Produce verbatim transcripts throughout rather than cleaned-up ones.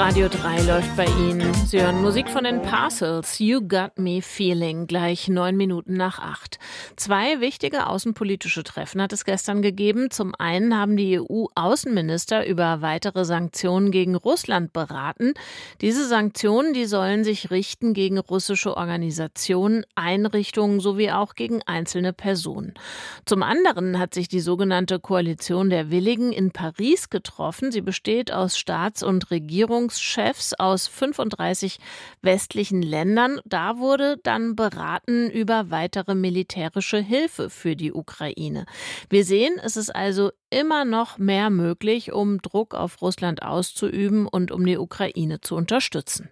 Radio drei läuft bei Ihnen. Sie hören Musik von den Parcels. You Got Me Feeling. Gleich neun Minuten nach acht. Zwei wichtige außenpolitische Treffen hat es gestern gegeben. Zum einen haben die E U-Außenminister über weitere Sanktionen gegen Russland beraten. Diese Sanktionen, die sollen sich richten gegen russische Organisationen, Einrichtungen sowie auch gegen einzelne Personen. Zum anderen hat sich die sogenannte Koalition der Willigen in Paris getroffen. Sie besteht aus Staats- und Regierungschefs aus fünfunddreißig westlichen Ländern. Da wurde dann beraten über weitere militärische Hilfe für die Ukraine. Wir sehen, es ist also immer noch mehr möglich, um Druck auf Russland auszuüben und um die Ukraine zu unterstützen.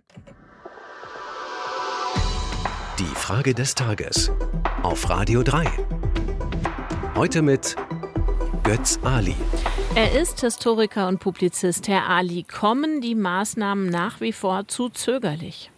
Die Frage des Tages auf Radio drei. Heute mit Götz Ali. Er ist Historiker und Publizist. Herr Ali, kommen die Maßnahmen nach wie vor zu zögerlich?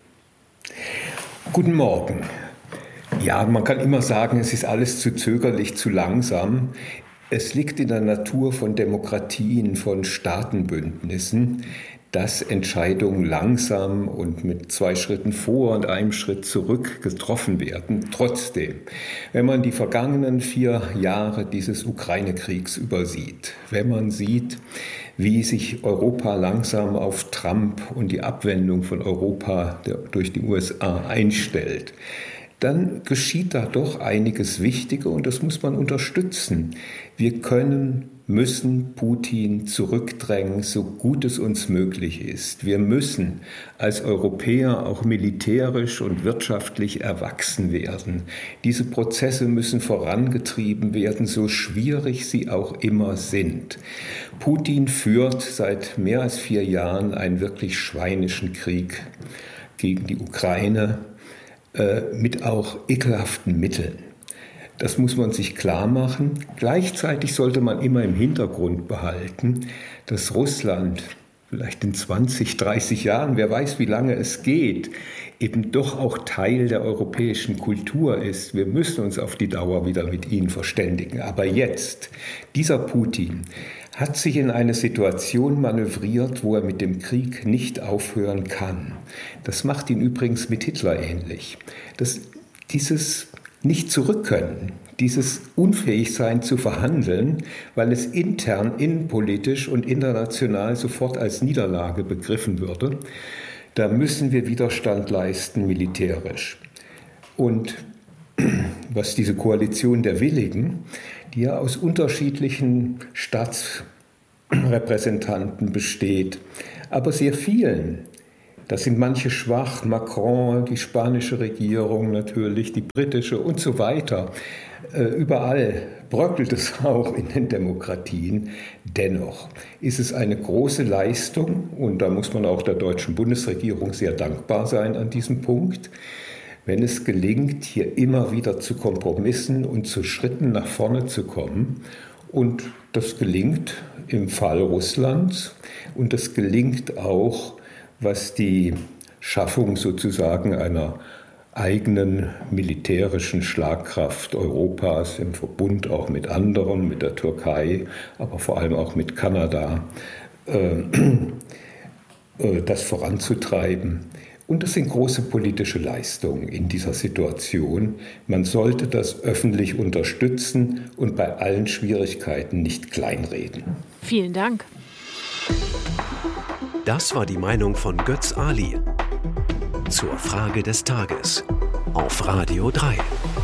Guten Morgen. Ja, man kann immer sagen, es ist alles zu zögerlich, zu langsam. Es liegt in der Natur von Demokratien, von Staatenbündnissen, dass Entscheidungen langsam und mit zwei Schritten vor und einem Schritt zurück getroffen werden. Trotzdem, wenn man die vergangenen vier Jahre dieses Ukraine-Kriegs übersieht, wenn man sieht, wie sich Europa langsam auf Trump und die Abwendung von Europa durch die U S A einstellt, dann geschieht da doch einiges Wichtige und das muss man unterstützen. Wir können müssen Putin zurückdrängen, so gut es uns möglich ist. Wir müssen als Europäer auch militärisch und wirtschaftlich erwachsen werden. Diese Prozesse müssen vorangetrieben werden, so schwierig sie auch immer sind. Putin führt seit mehr als vier Jahren einen wirklich schweinischen Krieg gegen die Ukraine äh, mit auch ekelhaften Mitteln. Das muss man sich klar machen. Gleichzeitig sollte man immer im Hintergrund behalten, dass Russland vielleicht in zwanzig, dreißig Jahren, wer weiß, wie lange es geht, eben doch auch Teil der europäischen Kultur ist. Wir müssen uns auf die Dauer wieder mit ihnen verständigen. Aber jetzt, dieser Putin hat sich in eine Situation manövriert, wo er mit dem Krieg nicht aufhören kann. Das macht ihn übrigens mit Hitler ähnlich. Das, dieses nicht zurückkönnen, dieses Unfähigsein zu verhandeln, weil es intern, innenpolitisch und international sofort als Niederlage begriffen würde, da müssen wir Widerstand leisten militärisch. Und was diese Koalition der Willigen, die ja aus unterschiedlichen Staatsrepräsentanten besteht, aber sehr vielen, da sind manche schwach, Macron, die spanische Regierung natürlich, die britische und so weiter. Überall bröckelt es auch in den Demokratien. Dennoch ist es eine große Leistung und da muss man auch der deutschen Bundesregierung sehr dankbar sein an diesem Punkt, wenn es gelingt, hier immer wieder zu Kompromissen und zu Schritten nach vorne zu kommen. Und das gelingt im Fall Russlands und das gelingt auch, was die Schaffung sozusagen einer eigenen militärischen Schlagkraft Europas im Verbund auch mit anderen, mit der Türkei, aber vor allem auch mit Kanada, äh, äh, das voranzutreiben. Und das sind große politische Leistungen in dieser Situation. Man sollte das öffentlich unterstützen und bei allen Schwierigkeiten nicht kleinreden. Vielen Dank. Das war die Meinung von Götz Ali zur Frage des Tages auf Radio drei.